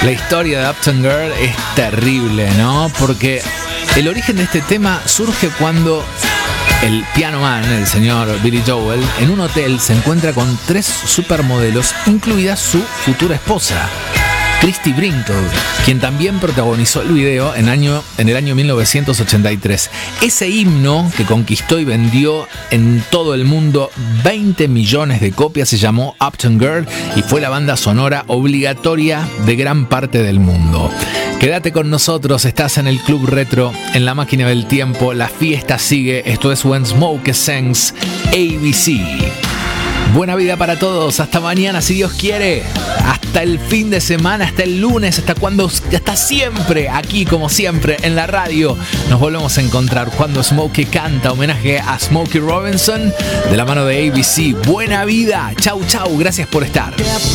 La historia de Uptown Girl es terrible, ¿no? Porque el origen de este tema surge cuando el piano man, el señor Billy Joel, en un hotel se encuentra con 3 supermodelos, incluida su futura esposa, Christie Brinkley, quien también protagonizó el video en el año 1983. Ese himno que conquistó y vendió en todo el mundo 20 millones de copias se llamó Uptown Girl y fue la banda sonora obligatoria de gran parte del mundo. Quédate con nosotros, estás en el Club Retro, en la máquina del tiempo, la fiesta sigue. Esto es When Smoke Sings, ABC. Buena vida para todos, hasta mañana si Dios quiere, hasta el fin de semana, hasta el lunes, hasta siempre, aquí como siempre en la radio. Nos volvemos a encontrar cuando Smokey canta homenaje a Smokey Robinson de la mano de ABC. Buena vida, chau chau, gracias por estar.